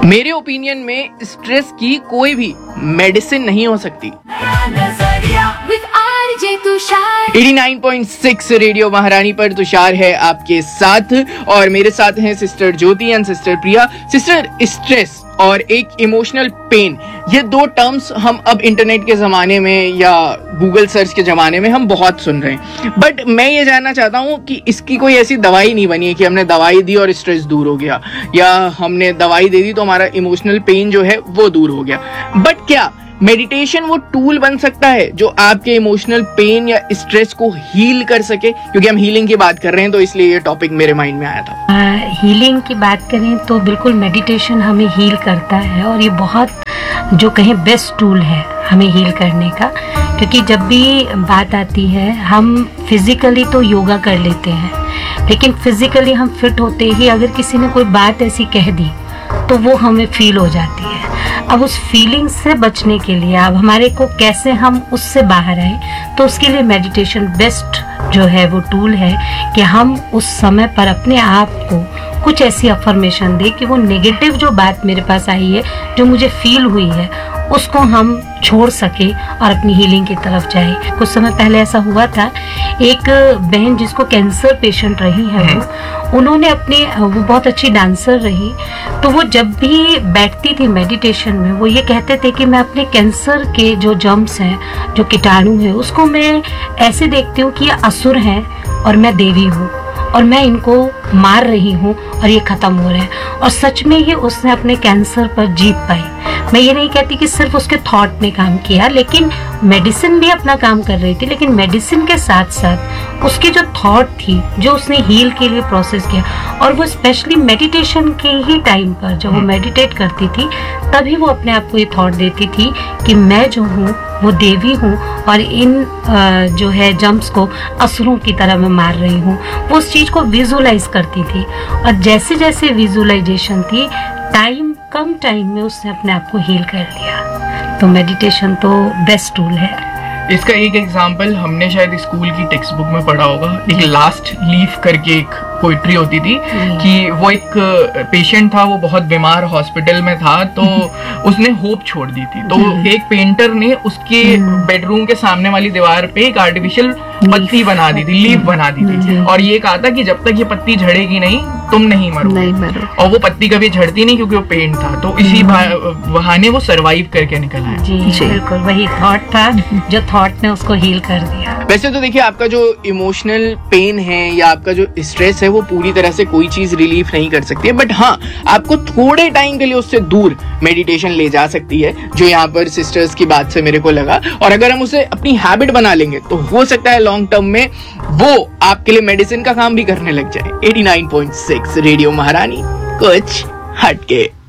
मेरे ओपिनियन में स्ट्रेस की कोई भी मेडिसिन नहीं हो सकती। 89.6 रेडियो महारानी पर तुषार है आपके साथ और मेरे साथ हैं sister Jyoti and sister Priya. Sister, stress और एक इमोशनल पेन, ये दो टर्म्स हम अब इंटरनेट के ज़माने में या गूगल सर्च के ज़माने में हम बहुत सुन रहे हैं, बट मैं ये जानना चाहता हूँ कि इसकी कोई ऐसी दवाई नहीं बनी है कि हमने दवाई दी और स्ट्रेस दूर हो गया, या हमने दवाई दे दी तो हमारा इमोशनल पेन जो है वो दूर हो गया। बट क्या मेडिटेशन वो टूल बन सकता है जो आपके इमोशनल पेन या स्ट्रेस को हील कर सके? क्योंकि हम हीलिंग की बात कर रहे हैं तो इसलिए ये टॉपिक मेरे माइंड में आया था। हीलिंग की बात करें तो बिल्कुल मेडिटेशन हमें हील करता है और ये बहुत जो कहें बेस्ट टूल है हमें हील करने का। क्योंकि जब भी बात आती है, हम फिजिकली तो योगा कर लेते हैं, लेकिन फिजिकली हम फिट होते ही अगर किसी ने कोई बात ऐसी कह दी तो वो हमें फील हो जाती है। अब उस फीलिंग से बचने के लिए, अब हमारे को कैसे हम उससे बाहर आए, तो उसके लिए मेडिटेशन बेस्ट जो है वो टूल है कि हम उस समय पर अपने आप को कुछ ऐसी अफर्मेशन दे कि वो नेगेटिव जो बात मेरे पास आई है, जो मुझे फील हुई है, उसको हम छोड़ सके और अपनी हीलिंग की तरफ जाए। कुछ समय पहले ऐसा हुआ था, एक बहन जिसको कैंसर पेशेंट रही है उन्होंने वो बहुत अच्छी डांसर रही, तो वो जब भी बैठती थी मेडिटेशन में, वो ये कहते थे कि मैं अपने कैंसर के जो जर्म्स हैं, जो कीटाणु हैं, उसको मैं ऐसे देखती हूँ कि ये असुर हैं और मैं देवी हूँ और मैं इनको मार रही हूँ और ये खत्म हो रहे हैं। और सच में ही उसने अपने कैंसर पर जीत पाई। मैं ये नहीं कहती कि सिर्फ उसके थॉट ने काम किया, लेकिन मेडिसिन भी अपना काम कर रही थी, लेकिन मेडिसिन के साथ साथ उसकी जो थॉट थी, जो उसने हील के लिए प्रोसेस किया, और वो स्पेशली मेडिटेशन के ही टाइम पर जब वो मेडिटेट करती थी, तभी वो अपने आप को ये थॉट देती थी कि मैं जो हूँ वो देवी हूँ और इन जो है जम्प्स को असुरों की तरह मैं मार रही हूँ। वो उस चीज़ को विजुलाइज करती थी और जैसे जैसे विजुलाइजेशन थी, कम टाइम में उसने अपने आप को हील कर लिया। तो मेडिटेशन तो बेस्ट टूल है। इसका एक एग्जाम्पल हमने शायद स्कूल की टेक्स्ट बुक में पढ़ा होगा। एक लास्ट लीफ करके एक पोइट्री होती थी कि वो एक पेशेंट था, वो बहुत बीमार हॉस्पिटल में था, तो उसने होप छोड़ दी थी। तो एक पेंटर ने उसके बेडरूम के सामने वाली दीवार पे एक आर्टिफिशियल पत्ती बना दी थी, लीफ बना दी थी, और ये कहा था कि जब तक ये पत्ती झड़ेगी नहीं तुम नहीं मरोगे। और वो पत्ती कभी झड़ती नहीं क्योंकि वो पेंट था, तो इसी बहाने वो सरवाइव करके निकल आया। जी बिल्कुल वही थॉट था जो थॉट ने उसको हील कर दिया। वैसे तो देखिए, आपका जो इमोशनल पेन है या आपका जो स्ट्रेस है वो पूरी तरह से कोई चीज रिलीफ नहीं कर सकती है, बट हाँ आपको थोड़े टाइम के लिए उससे दूर मेडिटेशन ले जा सकती है, जो यहाँ पर सिस्टर्स की बात से मेरे को लगा। और अगर हम उसे अपनी हैबिट बना लेंगे तो हो सकता है लॉन्ग टर्म में वो आपके लिए मेडिसिन का काम भी करने लग जाए। 89.6 रेडियो महारानी, कुछ हटके।